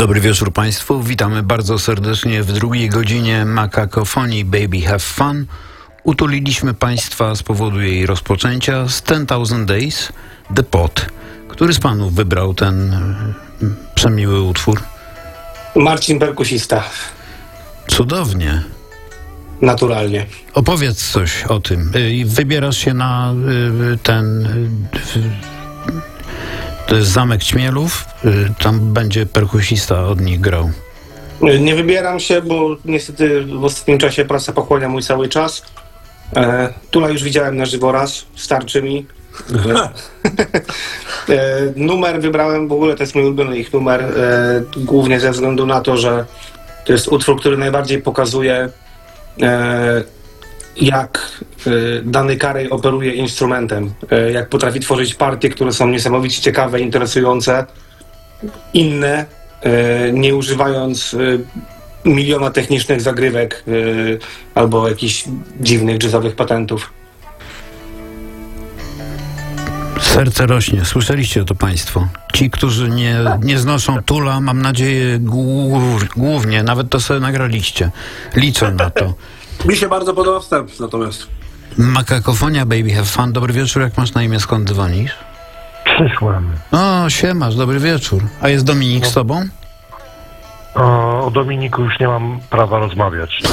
Dobry wieczór Państwu. Witamy bardzo serdecznie w drugiej godzinie Makakofonii Baby Have Fun. Utuliliśmy Państwa z powodu jej rozpoczęcia z 10,000 Days, The Pot. Który z Panów wybrał ten przemiły utwór? Marcin, perkusista. Cudownie. Naturalnie. Opowiedz coś o tym. Wybierasz się na ten... To jest Zamek Ćmielów. Tam będzie perkusista od nich grał. Nie wybieram się, bo niestety w ostatnim czasie praca pochłania mój cały czas. Tula już widziałem na żywo raz, starczy mi. Numer wybrałem, w ogóle to jest mój ulubiony ich numer, głównie ze względu na to, że to jest utwór, który najbardziej pokazuje, jak dany Carey operuje instrumentem, jak potrafi tworzyć partie, które są niesamowicie ciekawe, interesujące, inne, nie używając miliona technicznych zagrywek albo jakichś dziwnych jazzowych patentów. Serce rośnie. Słyszeliście to Państwo. Ci, którzy nie znoszą Tula, mam nadzieję, głównie, nawet to sobie nagraliście. Liczę na to. Mi się bardzo podoba wstęp natomiast. Makakofonia Baby Have Fun. Dobry wieczór, jak masz na imię, skąd dzwonisz? Przyszłem. O, siemasz, dobry wieczór. A jest Dominik z tobą? O Dominiku już nie mam prawa rozmawiać.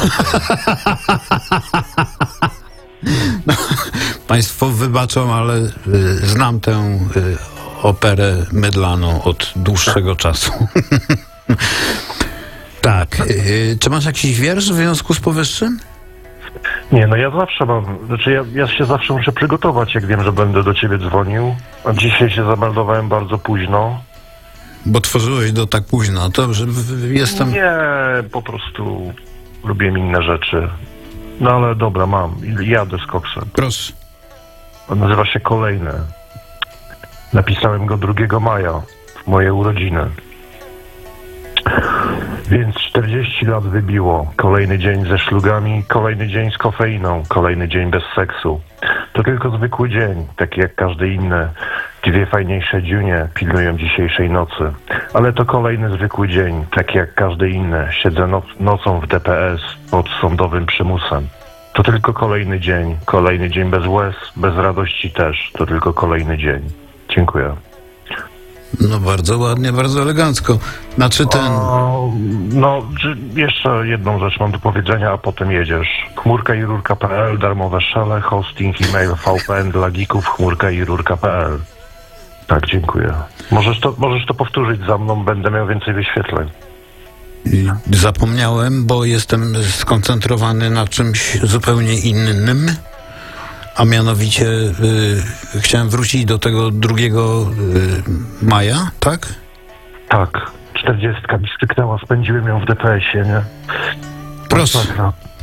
No, Państwo wybaczą, ale znam tę operę mydlaną od dłuższego czasu. Tak. Czy masz jakiś wiersz w związku z powyższym? Nie, no ja zawsze mam, ja się zawsze muszę przygotować, jak wiem, że będę do ciebie dzwonił. A dzisiaj się zameldowałem bardzo późno. Bo tworzyłeś do tak późno. Dobrze, jestem... Nie, po prostu lubię inne rzeczy. No ale dobra, mam. Jadę z koksem. Proszę. On nazywa się Kolejne. Napisałem go 2 maja, w moje urodziny. Więc 40 lat wybiło. Kolejny dzień ze szlugami, kolejny dzień z kofeiną, kolejny dzień bez seksu. To tylko zwykły dzień, taki jak każdy inny. 2 fajniejsze dziunie pilnują dzisiejszej nocy. Ale to kolejny zwykły dzień, taki jak każdy inny. Siedzę nocą w DPS pod sądowym przymusem. To tylko kolejny dzień bez łez, bez radości też. To tylko kolejny dzień. Dziękuję. No bardzo ładnie, bardzo elegancko. Znaczy ten... Jeszcze jedną rzecz mam do powiedzenia, a potem jedziesz. chmurkairurka.pl, darmowe szale, hosting, e-mail, VPN dla geeków, chmurkairurka.pl. Tak, dziękuję. Możesz to powtórzyć za mną, będę miał więcej wyświetleń. Zapomniałem, bo jestem skoncentrowany na czymś zupełnie innym. A mianowicie chciałem wrócić do tego 2 maja, tak? Tak, 40 mi styknęła, spędziłem ją w DPS-ie, nie? Proszę,